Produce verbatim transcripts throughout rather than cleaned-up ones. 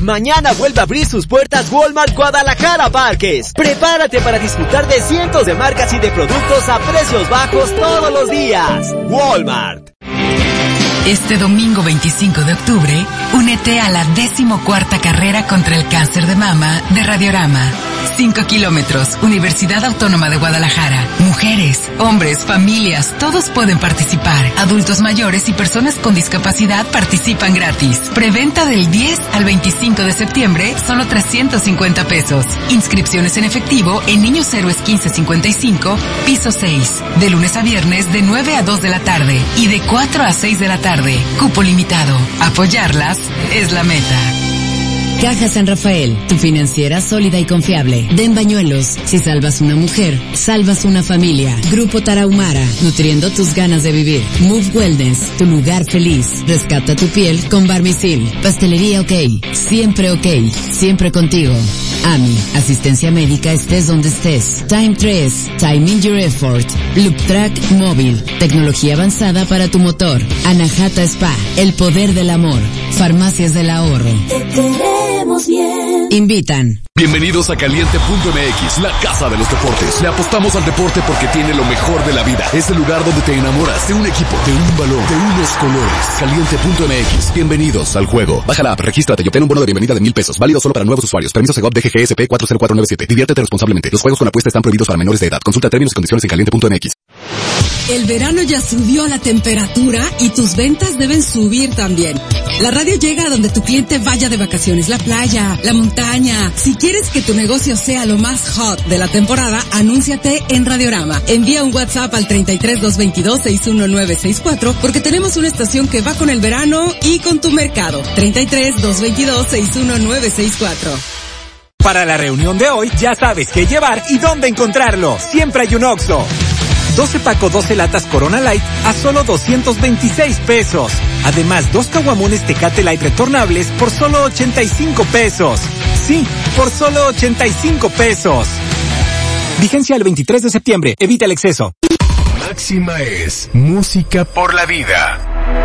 Mañana vuelve a abrir sus puertas Walmart Guadalajara Parques. Prepárate para disfrutar de cientos de marcas y de productos a precios bajos todos los días. Walmart. Este domingo veinticinco de octubre, únete a la decimocuarta carrera contra el cáncer de mama de Radiorama. Cinco kilómetros, Universidad Autónoma de Guadalajara. Mujeres, hombres, familias, todos pueden participar. Adultos mayores y personas con discapacidad participan gratis. Preventa del diez al veinticinco de septiembre, solo trescientos cincuenta pesos. Inscripciones en efectivo en Niños Héroes quince cincuenta y cinco, piso seis. De lunes a viernes de nueve a dos de la tarde y de cuatro a seis de la tarde. Cupo limitado. Apoyarlas es la meta. Caja San Rafael, tu financiera sólida y confiable. Den Bañuelos, si salvas una mujer, salvas una familia. Grupo Tarahumara, nutriendo tus ganas de vivir. Move Wellness, tu lugar feliz. Rescata tu piel con Barmisil. Pastelería OK, siempre OK, siempre contigo. A M I, asistencia médica estés donde estés. Time tres, Time in your effort. Loop Track móvil, tecnología avanzada para tu motor. Anahata Spa, el poder del amor. Farmacias del ahorro. Bien. Invitan. Bienvenidos a Caliente punto M X, la casa de los deportes. Le apostamos al deporte porque tiene lo mejor de la vida. Es el lugar donde te enamoras de un equipo, de un balón, de unos colores. Caliente punto M X. Bienvenidos al juego. Baja la app, regístrate y obtén un bono de bienvenida de mil pesos. Válido solo para nuevos usuarios. Permiso Segov D G G S P cuatro cero cuatro nueve siete. Diviértete responsablemente. Los juegos con apuesta están prohibidos para menores de edad. Consulta términos y condiciones en caliente punto M X. El verano ya subió la temperatura y tus ventas deben subir también. La radio llega a donde tu cliente vaya de vacaciones, la playa, la montaña. Si quieres que tu negocio sea lo más hot de la temporada, anúnciate en Radiorama. Envía un WhatsApp al treinta y tres, doscientos veintidós, sesenta y uno nueve sesenta y cuatro porque tenemos una estación que va con el verano y con tu mercado. treinta y tres, doscientos veintidós, sesenta y uno nueve sesenta y cuatro. Para la reunión de hoy ya sabes qué llevar y dónde encontrarlo. Siempre hay un Oxxo. doce paco doce latas Corona Light a solo doscientos veintiséis pesos. Además, dos caguamones Tecate Light retornables por solo ochenta y cinco pesos. Sí, por solo ochenta y cinco pesos. Vigencia el veintitrés de septiembre. Evita el exceso. Máxima es música por la vida.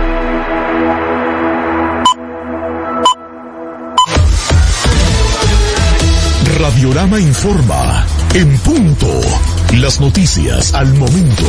Radiorama informa. En punto. Las noticias al momento.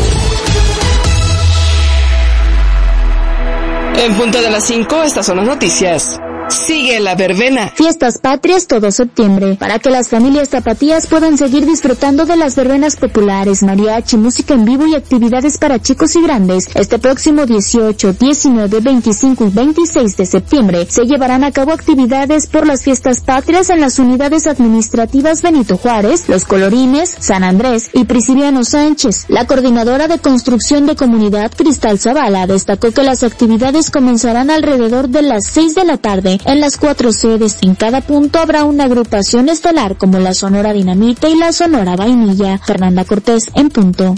En punto de las cinco, estas son las noticias. Sigue la verbena. Fiestas patrias todo septiembre, para que las familias tapatías puedan seguir disfrutando de las verbenas populares, mariachi, música en vivo y actividades para chicos y grandes. Este próximo dieciocho, diecinueve, veinticinco y veintiséis de septiembre se llevarán a cabo actividades por las fiestas patrias en las unidades administrativas Benito Juárez, Los Colorines, San Andrés y Prisciliano Sánchez. La coordinadora de construcción de comunidad, Cristal Zavala, destacó que las actividades comenzarán alrededor de las seis de la tarde en las cuatro sedes. En cada punto habrá una agrupación estelar como la Sonora Dinamita y la Sonora Vainilla. Fernanda Cortés, en punto.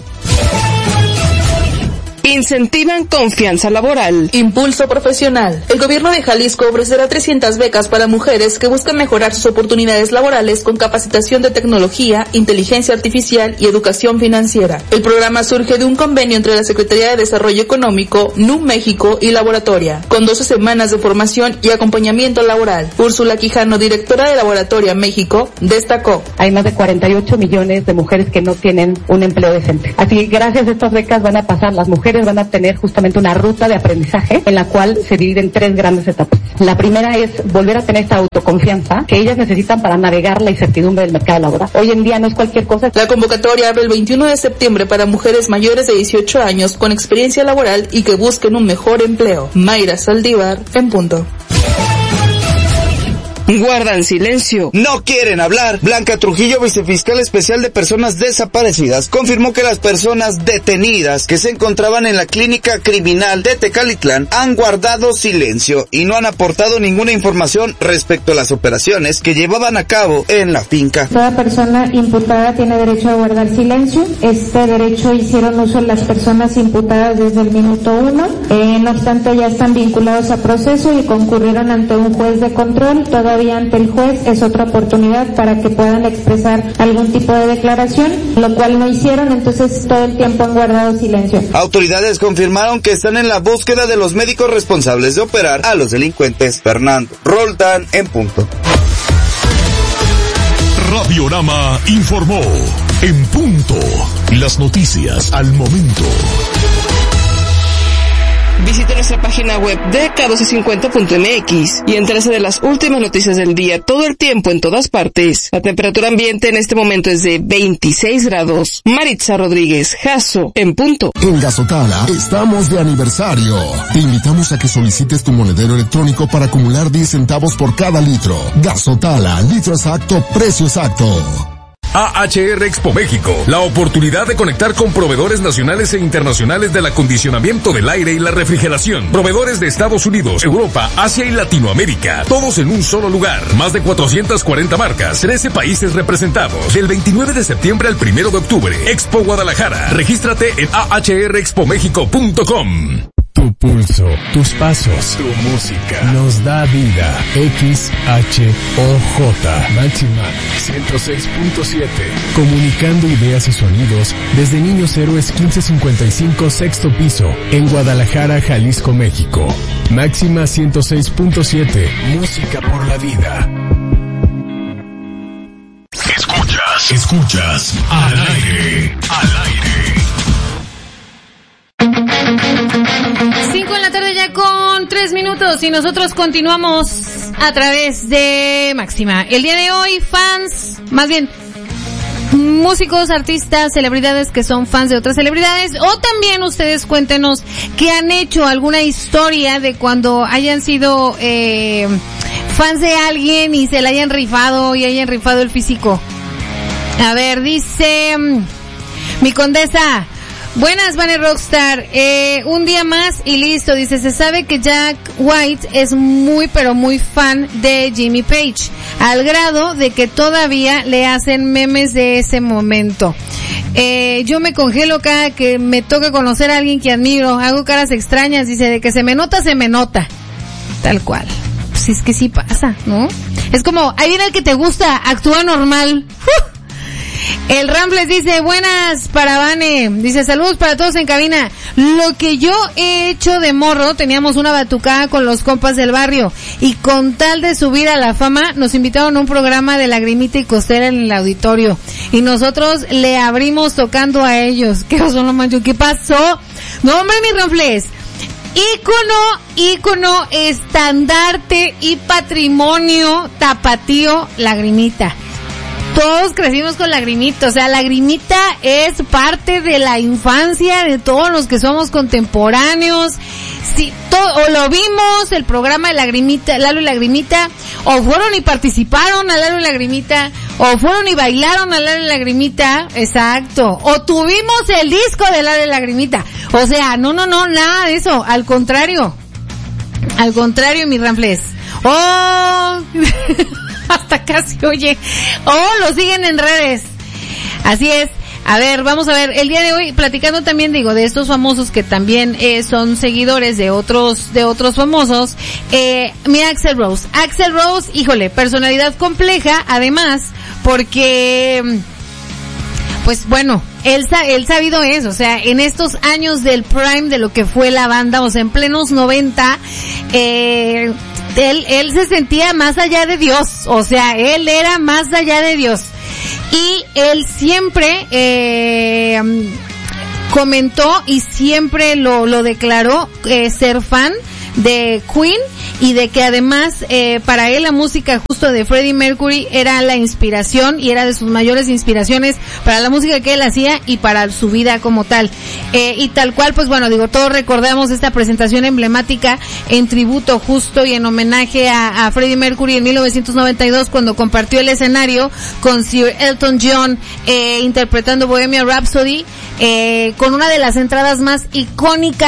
Incentivan confianza laboral. Impulso profesional. El gobierno de Jalisco ofrecerá trescientas becas para mujeres que buscan mejorar sus oportunidades laborales con capacitación de tecnología, inteligencia artificial y educación financiera. El programa surge de un convenio entre la Secretaría de Desarrollo Económico, N U México y Laboratoria, con doce semanas de formación y acompañamiento laboral. Úrsula Quijano, directora de Laboratoria México, destacó: hay más de cuarenta y ocho millones de mujeres que no tienen un empleo decente. Así que gracias a estas becas van a pasar las mujeres van a tener justamente una ruta de aprendizaje en la cual se divide en tres grandes etapas. La primera es volver a tener esta autoconfianza que ellas necesitan para navegar la incertidumbre del mercado laboral. Hoy en día no es cualquier cosa. La convocatoria abre el veintiuno de septiembre para mujeres mayores de dieciocho años con experiencia laboral y que busquen un mejor empleo. Mayra Saldívar, en punto. Guardan silencio. No quieren hablar. Blanca Trujillo, vicefiscal especial de personas desaparecidas, confirmó que las personas detenidas que se encontraban en la clínica criminal de Tecalitlán han guardado silencio y no han aportado ninguna información respecto a las operaciones que llevaban a cabo en la finca. Toda persona imputada tiene derecho a guardar silencio. Este derecho hicieron uso las personas imputadas desde el minuto uno. Eh, no obstante, ya están vinculados a proceso y concurrieron ante un juez de control. Toda todavía ante el juez es otra oportunidad para que puedan expresar algún tipo de declaración, lo cual no hicieron, entonces todo el tiempo han guardado silencio. Autoridades confirmaron que están en la búsqueda de los médicos responsables de operar a los delincuentes. Fernando Roldán en punto. Radiorama informó en punto. Las noticias al momento. Visite nuestra página web de K doce cincuenta punto M X y entérese de las últimas noticias del día todo el tiempo en todas partes. La temperatura ambiente en este momento es de veintiséis grados. Maritza Rodríguez, Jasso, en punto. En Gazotala estamos de aniversario. Te invitamos a que solicites tu monedero electrónico para acumular diez centavos por cada litro. Gazotala, litro exacto, precio exacto. A H R Expo México, la oportunidad de conectar con proveedores nacionales e internacionales del acondicionamiento del aire y la refrigeración. Proveedores de Estados Unidos, Europa, Asia y Latinoamérica, todos en un solo lugar. Más de cuatrocientas cuarenta marcas, trece países representados. Del veintinueve de septiembre al primero de octubre, Expo Guadalajara. Regístrate en a h r expo mexico punto com. Tu pulso, tus pasos, tu música, nos da vida. X H O J, Máxima ciento seis punto siete. Comunicando ideas y sonidos desde Niños Héroes quince cincuenta y cinco, sexto piso, en Guadalajara, Jalisco, México. Máxima ciento seis punto siete, música por la vida. Escuchas, escuchas, al aire, al aire. cinco en la tarde ya con tres minutos y nosotros continuamos a través de Máxima. El día de hoy, fans, más bien, músicos, artistas, celebridades que son fans de otras celebridades, o también ustedes cuéntenos que han hecho alguna historia de cuando hayan sido eh, fans de alguien y se la hayan rifado y hayan rifado el físico. A ver, dice mi condesa: buenas, Vane Rockstar, eh, un día más y listo. Dice, se sabe que Jack White es muy pero muy fan de Jimmy Page, al grado de que todavía le hacen memes de ese momento. Eh, yo me congelo cada que me toca conocer a alguien que admiro, hago caras extrañas, dice, de que se me nota, se me nota. Tal cual. Pues es que sí pasa, ¿no? Es como, ahí viene el que te gusta, actúa normal. ¡Uh! El Ramples dice, buenas para Vane, dice, saludos para todos en cabina. Lo que yo he hecho de morro, teníamos una batucada con los compas del barrio y con tal de subir a la fama nos invitaron a un programa de Lagrimita y Costera en el auditorio y nosotros le abrimos tocando a ellos. ¿Qué pasó, no mancho? ¿Qué pasó? No, hombre, mi Ramples, ícono, ícono, estandarte y patrimonio tapatío, Lagrimita. Todos crecimos con Lagrimita, o sea, Lagrimita es parte de la infancia de todos los que somos contemporáneos. Sí, todo, o lo vimos, el programa de Lagrimita, Lalo y Lagrimita, o fueron y participaron a Lalo y Lagrimita, o fueron y bailaron a Lalo y Lagrimita, exacto, o tuvimos el disco de Lalo y Lagrimita. O sea, no, no, no, nada de eso, al contrario, al contrario, mi Ramples. Oh... hasta casi oye, oh, lo siguen en redes. Así es. A ver, vamos a ver, el día de hoy platicando también, digo, de estos famosos que también eh, son seguidores de otros de otros famosos. Eh, mi Axl Rose, Axl Rose, híjole, personalidad compleja, además, porque pues bueno, él, él sabido es, o sea, en estos años del prime de lo que fue la banda, o sea, en plenos noventa, eh Él, él se sentía más allá de Dios, o sea, él era más allá de Dios. Y él siempre eh, comentó y siempre lo, lo declaró eh, ser fan de Queen y de que además eh, para él la música justo de Freddie Mercury era la inspiración y era de sus mayores inspiraciones para la música que él hacía y para su vida como tal. Eh, y tal cual, pues bueno, digo, todos recordamos esta presentación emblemática en tributo justo y en homenaje a, a Freddie Mercury en mil novecientos noventa y dos cuando compartió el escenario con Sir Elton John eh, interpretando Bohemian Rhapsody eh, con una de las entradas más icónicas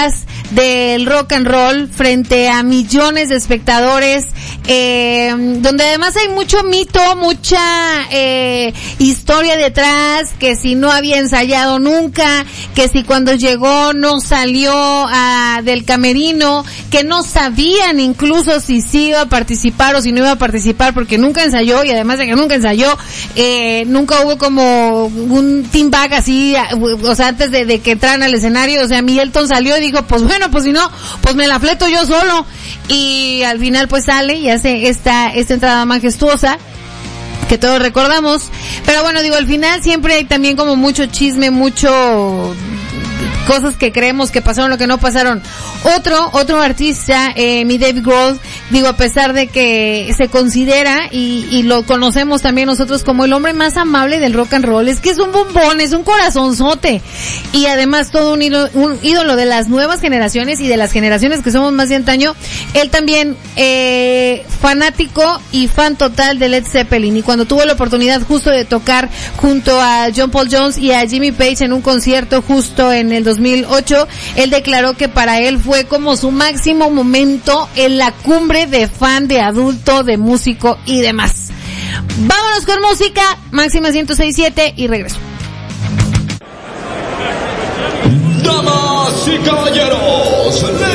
del rock and roll frente a millones de espectadores, eh, donde además hay mucho mito, mucha eh, historia detrás, que si no había ensayado nunca, que si cuando llegó no salió a, del camerino, que no sabían incluso si sí iba a participar o si no iba a participar porque nunca ensayó, y además de que nunca ensayó, eh, nunca hubo como un team back así, o sea, antes de, de que entraran al escenario. O sea, Miguelton salió y dijo, pues bueno, pues si no, pues me la fleto yo solo, y al final pues sale y hace esta, esta entrada majestuosa que todos recordamos. Pero bueno, digo, al final siempre hay también como mucho chisme, mucho cosas que creemos que pasaron, lo que no pasaron. Otro, otro artista, eh, mi Dave Grohl, digo, a pesar de que se considera, y, y lo conocemos también nosotros como el hombre más amable del rock and roll, es que es un bombón, es un corazonzote, y además todo un ídolo, un ídolo de las nuevas generaciones y de las generaciones que somos más de antaño. Él también, eh, fanático y fan total de Led Zeppelin, y cuando tuvo la oportunidad justo de tocar junto a John Paul Jones y a Jimmy Page en un concierto justo en el dos mil ocho, él declaró que para él fue como su máximo momento en la cumbre de fan, de adulto, de músico y demás. Vámonos con música, Máxima ciento seis punto siete, y regreso. Damas y caballeros,